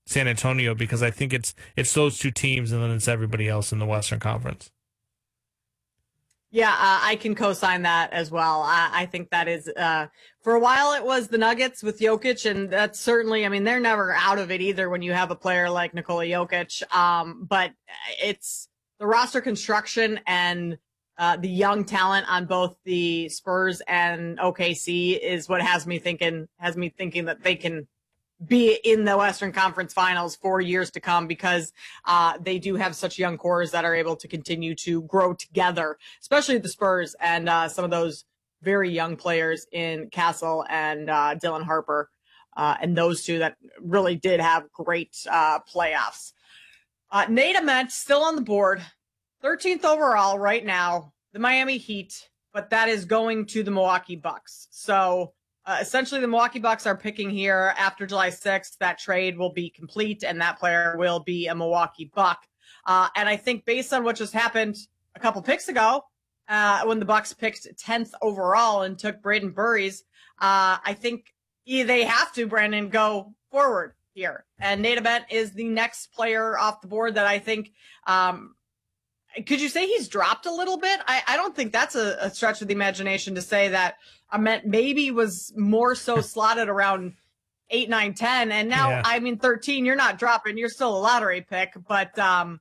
San Antonio, because I think it's those two teams and then it's everybody else in the Western Conference. Yeah, I can co-sign that as well. I think that is, for a while it was the Nuggets with Jokic, and that's certainly, I mean, they're never out of it either when you have a player like Nikola Jokic. But it's the roster construction and the young talent on both the Spurs and OKC is what has me thinking that they can be in the Western Conference Finals for years to come, because they do have such young cores that are able to continue to grow together, especially the Spurs and some of those very young players in Castle and Dylan Harper, and those two that really did have great playoffs. Nate Ament still on the board, 13th overall right now, the Miami Heat, but that is going to the Milwaukee Bucks. So essentially, the Milwaukee Bucks are picking here after July 6th. That trade will be complete, and that player will be a Milwaukee Buck. And I think based on what just happened a couple picks ago, when the Bucks picked 10th overall and took Braden Burries, I think they have to, Brandon, go forward here. And Nate Ament is the next player off the board that I think could you say he's dropped a little bit? I don't think that's a stretch of the imagination to say that Ament maybe was more so slotted around 8, 9, 10. And now, yeah. I mean, 13, you're not dropping. You're still a lottery pick, but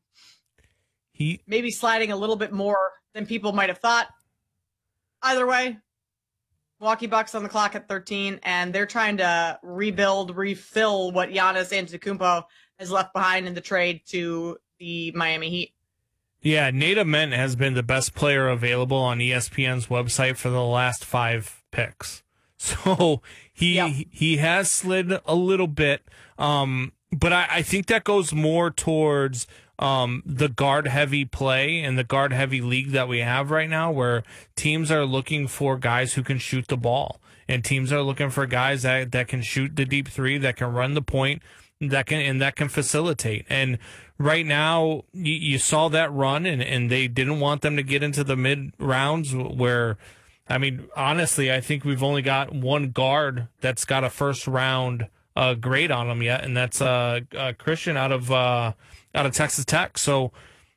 he maybe sliding a little bit more than people might have thought. Either way, Milwaukee Bucks on the clock at 13, and they're trying to refill what Giannis Antetokounmpo has left behind in the trade to the Miami Heat. Yeah, Nate Ament has been the best player available on ESPN's website for the last 5 picks. So he has slid a little bit, but I think that goes more towards the guard-heavy play and the guard-heavy league that we have right now, where teams are looking for guys who can shoot the ball, and teams are looking for guys that can shoot the deep three, that can run the point, that can facilitate. And right now, you saw that run, and they didn't want them to get into the mid rounds where, I mean, honestly, I think we've only got one guard that's got a first round grade on him yet, and that's Christian out of Texas Tech. So,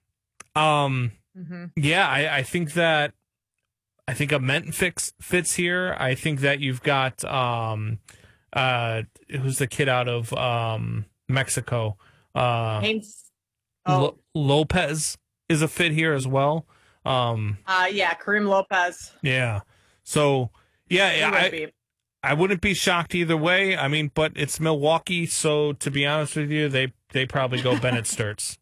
yeah, I think Ament fits here. I think that you've got who's the kid out of Mexico? Lopez is a fit here as well. Yeah, Kareem Lopez. Yeah. So, yeah, I wouldn't be shocked either way. I mean, but it's Milwaukee, so to be honest with you, they probably go Bennett Sturts.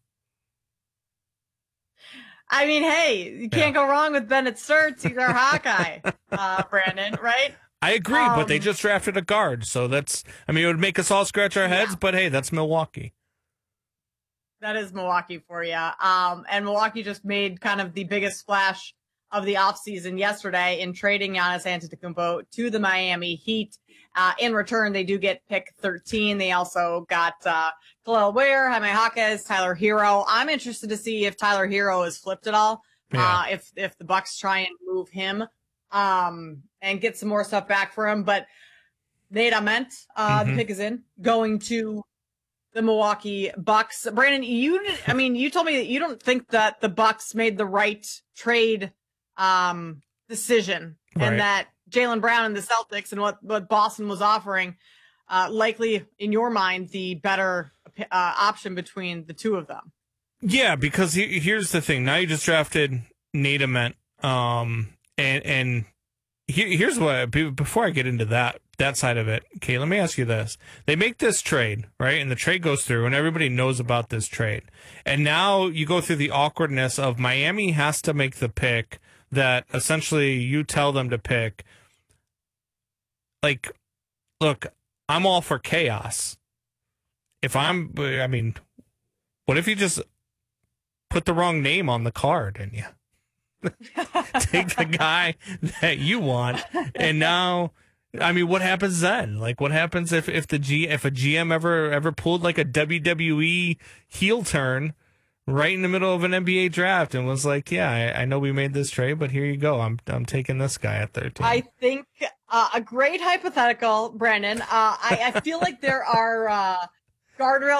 I mean, hey, you can't go wrong with Bennett Sturts. He's our Hawkeye, Brandon, right? I agree, but they just drafted a guard, so that's, I mean, it would make us all scratch our heads, but hey, that's Milwaukee. That is Milwaukee for you. And Milwaukee just made kind of the biggest splash of the offseason yesterday in trading Giannis Antetokounmpo to the Miami Heat. In return, they do get pick 13. They also got Khalil Ware, Jaime Jaquez, Tyler Hero. I'm interested to see if Tyler Hero is flipped at all. Yeah. If the Bucks try and move him and get some more stuff back for him. But Nate Ament, the pick is in, going to the Milwaukee Bucks. Brandon, you told me that you don't think that the Bucks made the right trade decision, right, and that Jaylen Brown and the Celtics and what Boston was offering, likely in your mind, the better option between the two of them. Yeah, because here's the thing. Now you just drafted Nate Ament, and here's what, before I get into that side of it, okay, let me ask you this. They make this trade, right? And the trade goes through, and everybody knows about this trade. And now you go through the awkwardness of Miami has to make the pick that essentially you tell them to pick. Like, look, I'm all for chaos. What if you just put the wrong name on the card and you take the guy that you want, and now, I mean, what happens then? Like, what happens if a GM ever pulled like a WWE heel turn right in the middle of an NBA draft and was like, yeah, I know we made this trade, but here you go. I'm taking this guy at 13. I think a great hypothetical, Brandon. I feel like there are guardrails